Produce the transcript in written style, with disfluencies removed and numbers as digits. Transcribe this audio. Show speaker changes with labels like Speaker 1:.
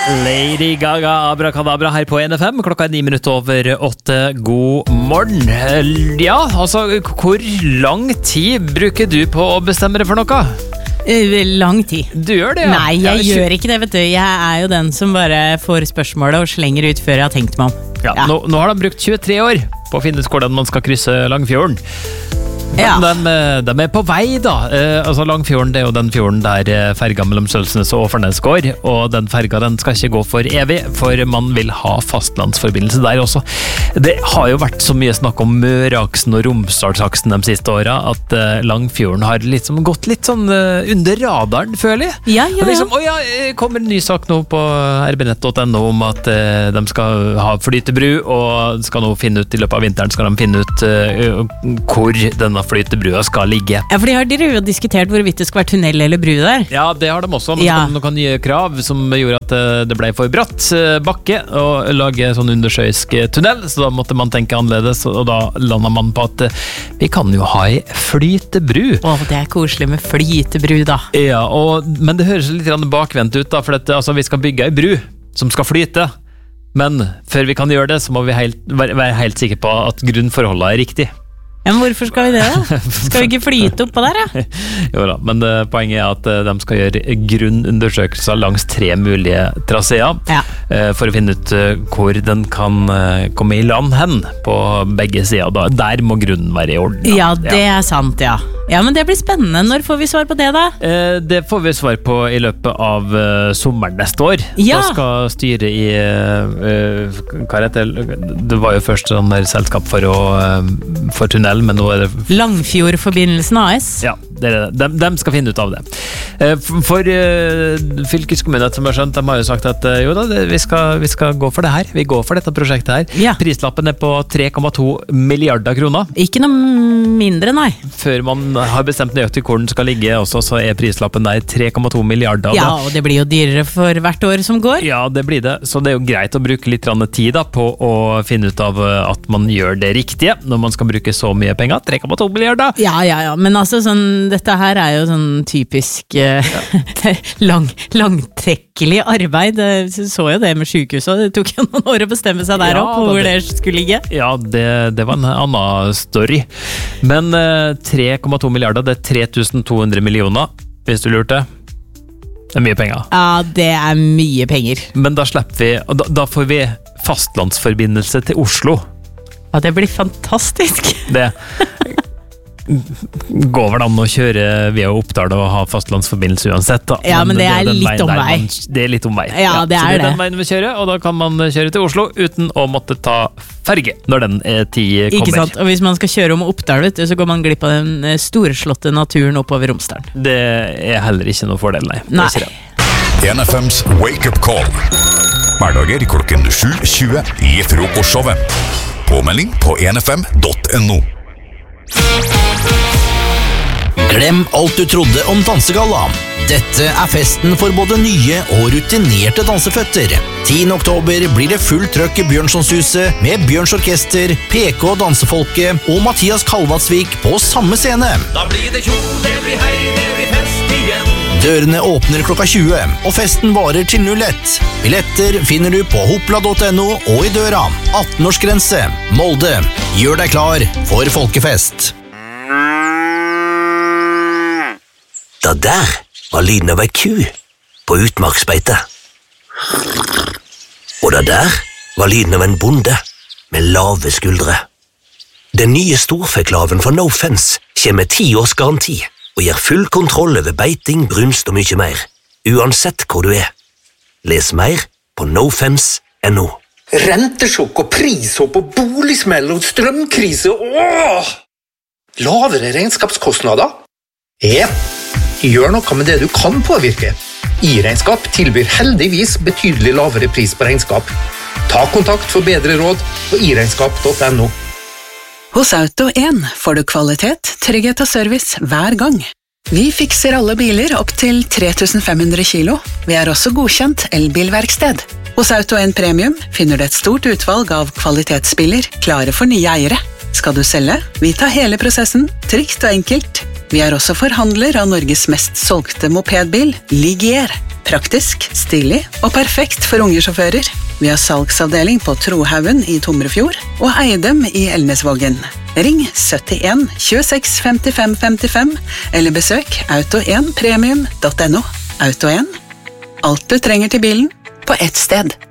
Speaker 1: Lady Gaga, Abracadabra her på NFM. Klokka 9:08. God morgen. Ja, altså, hvor lang tid bruker du på å bestemme deg for noe?
Speaker 2: Lang tid.
Speaker 1: Du gjør det, ja?
Speaker 2: Nei, jeg gjør ikke det, vet du. Jeg jo den som bare får spørsmålet og slenger ut før jeg har tenkt meg om.
Speaker 1: Ja. Nå har de brukt 23 år på å finne ut hvordan man skal krysse Langfjorden. Men de på vei da. Altså Langfjorden, det jo den fjorden der ferga mellom Sølsnes og Åfernes går, og den ferga den skal ikke gå for evig, for man vil ha fastlandsforbindelse der også. Det har jo vært så mye snakk om Møreaksen og Romsdalsaksen de siste årene, at Langfjorden har liksom gått litt sånn under radaren, føler jeg.
Speaker 2: Ja.
Speaker 1: Liksom, kommer en ny sak nå på rbnett.no om at de skal ha flytebru, og skal nå finne ut, i løpet av vinteren skal de finne ut hvor denne flytebrua skal ligge.
Speaker 2: Ja, for dere jo diskutert hvorvidt det skal være tunnel eller bru der.
Speaker 1: Ja, det har de også. Man skal noen nye krav som gjorde at det ble for bratt bakke å lage sånn undersjøisk tunnel, så da måtte man tenke annerledes, og da landet man på at vi kan jo ha en flytebru.
Speaker 2: Det koselig med flytebru da.
Speaker 1: Ja, men det høres litt bakvendt ut da, for altså, vi skal bygge en bru som skal flyte, men før vi kan gjøre det, så må vi være helt sikre på at grunnforholdene er riktig.
Speaker 2: Ja, men hvorfor skal vi det da? Skal vi ikke flyte oppå der, ja?
Speaker 1: Jo da, men poenget er at de skal gjøre grunnundersøkelser langs 3 mulige traseer, for å finne ut hvor den kan komme i land hen på begge sider. Der må grunnen være i orden.
Speaker 2: Ja, det er sant, ja. Ja, men det blir spennende. Når får vi svar på det da?
Speaker 1: Det får vi svar på i løpet av sommeren neste år.
Speaker 2: Ja.
Speaker 1: Da skal styret i hva heter det? Det var jo først sånn der selskap for tunnel, men nå er det
Speaker 2: Langfjordforbindelsen AS.
Speaker 1: Ja, de skal finne ut av det. For fylkeskommunen som har skjønt, de har jo sagt at jo da, vi skal gå for det her. Vi går for dette prosjektet her. Ja. Prislappen er på 3,2 milliarder kroner.
Speaker 2: Ikke noe mindre, nei.
Speaker 1: Før man har bestemt nøyaktig hvor den skal ligge også, så er prislappen der 3,2 milliarder.
Speaker 2: Ja, og det blir jo dyrere for hvert år som går.
Speaker 1: Ja, det blir det. Så det er jo greit å bruke litt tid da, på å finne ut av at man gjør det riktige, når man skal bruke så mye penger. 3,2 milliarder.
Speaker 2: Ja. Men altså, dette her er jo sånn typisk langtrekkelig arbeid. Så jo det med sykehuset. Det tok jo noen år å bestemme seg der opp, hvor det skulle ligge. Ja,
Speaker 1: det var en annen story. Men 3,2 milliarder, det er 3200 millioner, hvis du lurte. Det er mye penger.
Speaker 2: Ja, det er mye penger.
Speaker 1: Men da slipper vi, og da får vi fastlandsforbindelse til Oslo.
Speaker 2: Ja, det blir fantastisk.
Speaker 1: Det går vel an å kjøre via Oppdal og ha fastlandsforbindelse uansett da.
Speaker 2: Ja, men det er litt omvei.
Speaker 1: Det er litt omvei.
Speaker 2: Ja, det er det. Så det er
Speaker 1: den veien vi kjører, og da kan man kjøre til Oslo uten å måtte ta ferge når den tid kommer.
Speaker 2: Ikke sant, og hvis man skal kjøre om Oppdal, så går man glipp av den storslåtte naturen oppover Romsdalen.
Speaker 1: Det er heller ikke noe fordel, nei.
Speaker 3: NFMs Wake Up Call. Hverdager klokken 7:20 i frokostshowet. Påmelding på nfm.no.
Speaker 4: Glem alt du trodde om dansegalla. Dette er festen for både nye og rutinerte danseføtter. 10. oktober blir det fullt trøkk i Bjørnsonshuset med Bjørns Orkester, PK Dansefolket og Mathias Kalvatsvik på samme scene.
Speaker 5: Da blir det kjol, det blir hei, det blir fest igjen.
Speaker 4: Dørene åpner klokka 20, og festen varer til 01. Billetter finner du på hopla.no og i døra. 18-årsgrense. Molde. Gjør deg klar for folkefest.
Speaker 6: Det der var lyden av ei ku på utmarksbeite. Og det der var lyden av en bonde med lave skuldre. Den nye storfeklaven fra No Fence kommer med 10 års garanti og gir full kontroll over beiting, brunst og mye mer, uansett hvor du er. Les mer på nofence.no.
Speaker 7: Rentesjokk og prishopp og boligsmell og strømkrise. Lavere regnskapskostnader? Gjør noe med det du kan påvirke. I-regnskap tilbyr heldigvis betydelig lavere pris på regnskap. Ta kontakt for bedre råd på iregnskap.no.
Speaker 8: Hos Auto1 får du kvalitet, trygghet og service hver gang. Vi fikser alle biler opp til 3500 kilo. Vi er også godkjent elbilverksted. Hos Auto1 Premium finner du et stort utvalg av kvalitetsbiler klare for nye eiere. Skal du selge? Vi tar hele prosessen, trygt og enkelt. Vi er også forhandler av Norges mest solgte mopedbil, Ligier. Praktisk, stilig og perfekt for unge sjåfører. Vi har salgsavdeling på Trohaugen i Tomrefjord og Eidem i Elnesvågen. Ring 71 26 55 55 eller besøk auto1premium.no. Auto1. Alt du trenger til bilen på ett sted.